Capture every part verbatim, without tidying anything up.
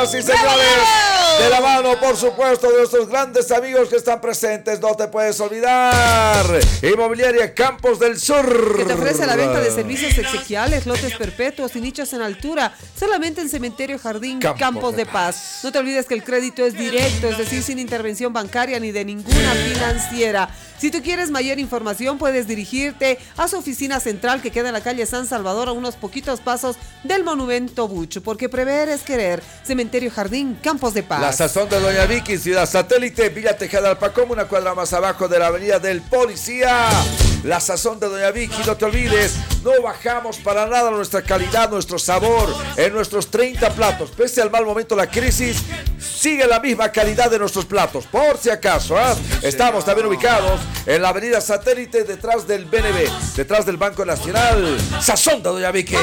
señoras y señores. De la mano, por supuesto, de nuestros grandes amigos que están presentes. No te puedes olvidar. Inmobiliaria Campos del Sur, que te ofrece la venta de servicios exequiales, lotes perpetuos y nichos en altura, solamente en Cementerio Jardín Campos, Campos de Paz. No te olvides que el crédito es directo, es decir, sin intervención bancaria ni de ninguna financiera. Si tú quieres mayor información, puedes dirigirte a su oficina central que queda en la calle San Salvador, a unos poquitos pasos del Monumento Bucho, porque prever es querer. Cementerio Jardín Campos de Paz. La Sazón de Doña Vicky, Ciudad Satélite, Villa Tejada Alpacom, una cuadra más abajo de la avenida del Policía. La Sazón de Doña Vicky, no te olvides, no bajamos para nada nuestra calidad, nuestro sabor en nuestros treinta platos. Pese al mal momento, la crisis, sigue la misma calidad de nuestros platos. Por si acaso, ¿eh? Estamos también ubicados en la avenida Satélite, detrás del B N B, detrás del Banco Nacional. Sazón de Doña Vicky.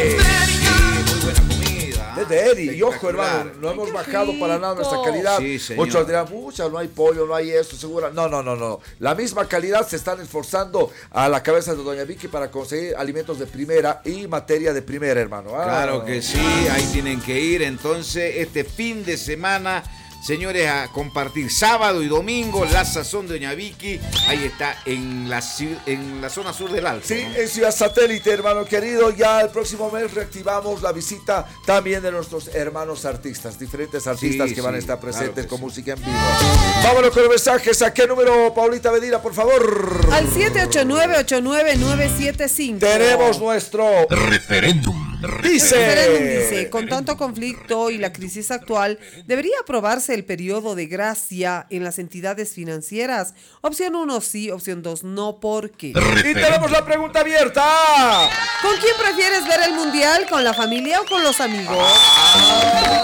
De Eri, y ojo, hermano, no hemos bajado para nada nuestra calidad. Sí, muchos dirán, mucha, no hay pollo, no hay esto, seguro. No, no, no, no. La misma calidad se están esforzando a la cabeza de Doña Vicky para conseguir alimentos de primera y materia de primera, hermano. Ah. Claro que sí, ahí tienen que ir. Entonces, este fin de semana, señores, a compartir sábado y domingo la Sazón de Doña Vicky. Ahí está en la, en la zona sur del Alto. Sí, ¿no? En Ciudad Satélite, hermano querido. Ya el próximo mes reactivamos la visita también de nuestros hermanos artistas, diferentes artistas sí, que sí, van a estar presentes claro con sí. música en vivo. Vámonos con los mensajes. ¿A qué número, Paulita Medina, por favor? Al siete ocho nueve, ocho nueve nueve siete cinco. Tenemos nuestro referéndum. Dice, dice, con tanto conflicto y la crisis actual, debería aprobarse el periodo de gracia en las entidades financieras. Opción uno sí, opción dos no, ¿por qué? Y tenemos la pregunta abierta. ¿Con quién prefieres ver el mundial? ¿Con la familia o con los amigos? Ah.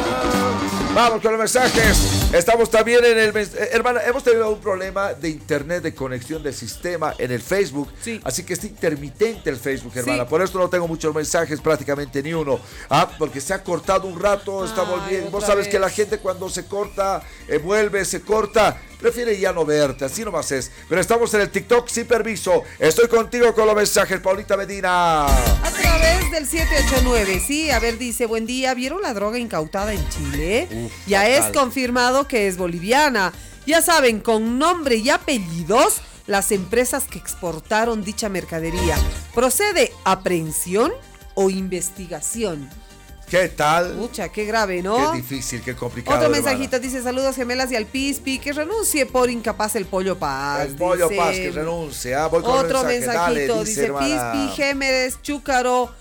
Vamos con los mensajes. Estamos también en el... Eh, hermana, hemos tenido un problema de internet, de conexión de sistema en el Facebook. Sí. Así que está intermitente el Facebook, hermana. Sí. Por esto no tengo muchos mensajes, prácticamente ni uno. Ah, porque se ha cortado un rato, está volviendo. Vos sabes vez. que la gente cuando se corta, eh, vuelve, se corta. Prefiere ya no verte, así nomás es. Pero estamos en el TikTok sin permiso. Estoy contigo con los mensajes, Paulita Medina. A través del siete ocho nueve, sí, a ver, dice, buen día, ¿vieron la droga incautada en Chile? Uf, ya fatal. Es confirmado que es boliviana. Ya saben, con nombre y apellidos, las empresas que exportaron dicha mercadería. ¿Procede aprehensión o investigación? ¿Qué tal? Pucha, qué grave, ¿no? Qué difícil, qué complicado. Otro mensajito hermana. Dice, saludos gemelas y al Pispi, que renuncie por incapaz el Pollo Paz. El Pollo dice, Paz, que renuncie. ¿Ah? Voy con otro mensaje. mensajito, Dale, dice, dice Pispi, Gémeres, Chúcaro.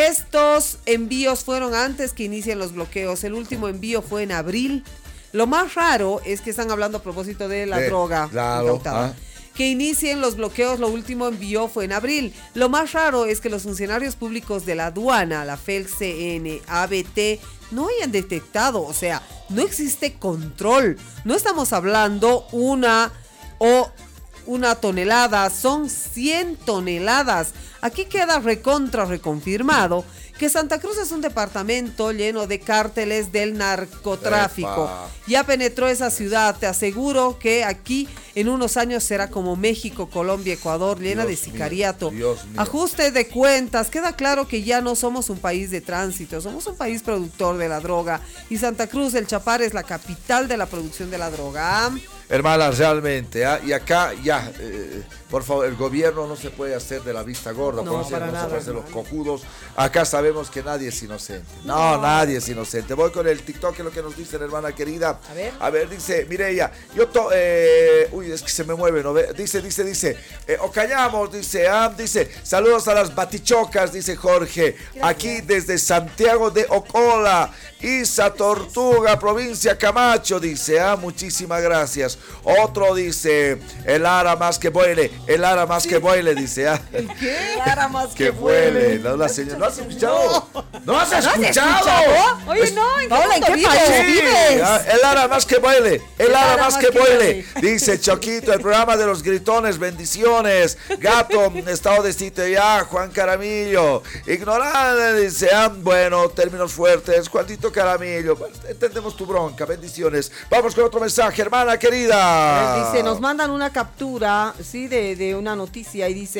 Estos envíos fueron antes que inicien los bloqueos. El último envío fue en abril. Lo más raro es que están hablando a propósito de la de, droga claro, incautada. ¿ah? Que inicien los bloqueos, lo último envío fue en abril. Lo más raro es que los funcionarios públicos de la aduana, la F E L C N, A B T, no hayan detectado, o sea, no existe control. No estamos hablando una o una tonelada, son cien toneladas. Aquí queda recontra reconfirmado que Santa Cruz es un departamento lleno de cárteles del narcotráfico. Epa. Ya penetró esa ciudad, te aseguro que aquí en unos años será como México, Colombia, Ecuador, llena Dios de sicariato. Mío, Dios mío. Ajuste de cuentas, queda claro que ya no somos un país de tránsito, somos un país productor de la droga. Y Santa Cruz, el Chapar, es la capital de la producción de la droga. Hermana, realmente, ¿eh? Y acá ya, eh, por favor, el gobierno no se puede hacer de la vista gorda, no, para no nada, se hacer los cojudos. Acá sabemos que nadie es inocente. No, no, nadie es inocente. Voy con el TikTok, que es lo que nos dicen, hermana querida. A ver, A ver dice, Mireya, yo to, eh, uy, es que se me mueve, ¿no? Dice, dice, dice, eh, Ocañamos, dice, ah, dice, saludos a las batichocas, dice Jorge, gracias. Aquí desde Santiago de Ocola, Isa Tortuga, provincia Camacho, dice, ah, muchísimas gracias. Otro dice, el ara más que vuele, el ara más sí. que vuele, dice, ah. ¿El qué? El ara más que, que vuele. No, la señora, ¿no has escuchado? ¿No, ¿No has escuchado? ¿No has escuchado? Oye, no, ¿en Paola, qué, ¿en qué país vives? El ara más que vuele, el, el ara, ara más, más que, que vuele. Dice Choquito, el programa de los gritones, bendiciones. Gato, estado de sitio ya, Juan Caramillo. Ignorante, dice, ah, bueno, términos fuertes, Juanito Caramillo. Bueno, entendemos tu bronca, bendiciones. Vamos con otro mensaje, hermana querida. Dice, nos mandan una captura, sí, de, de una noticia y dice,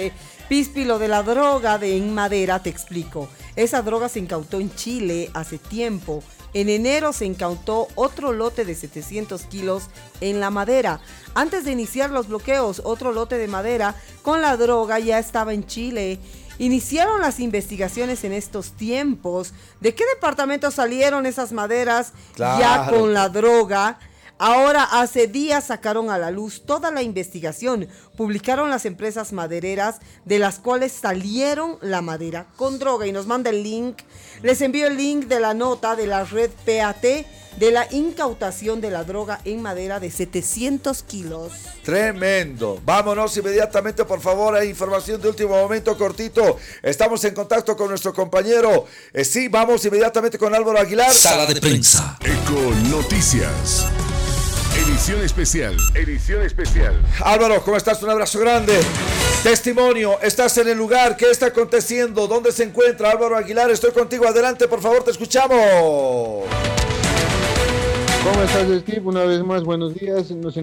Pispi, lo de la droga de en madera, te explico. Esa droga se incautó en Chile hace tiempo. En enero se incautó otro lote de setecientos kilos en La Madera. Antes de iniciar los bloqueos, otro lote de madera con la droga ya estaba en Chile. Iniciaron las investigaciones en estos tiempos. ¿De qué departamento salieron esas maderas claro. ya con la droga? Ahora, hace días sacaron a la luz toda la investigación. Publicaron las empresas madereras de las cuales salieron la madera con droga. Y nos manda el link. Les envío el link de la nota de la red P A T de la incautación de la droga en madera de setecientos kilos. Tremendo. Vámonos inmediatamente, por favor, a información de último momento cortito. Estamos en contacto con nuestro compañero. Eh, sí, vamos inmediatamente con Álvaro Aguilar. Sala de prensa. Eco Noticias. Edición especial, edición especial. Álvaro, ¿cómo estás? Un abrazo grande. Testimonio, estás en el lugar. ¿Qué está aconteciendo? ¿Dónde se encuentra Álvaro Aguilar? Estoy contigo. Adelante, por favor, te escuchamos. ¿Cómo estás, Steve? Una vez más, buenos días. Nos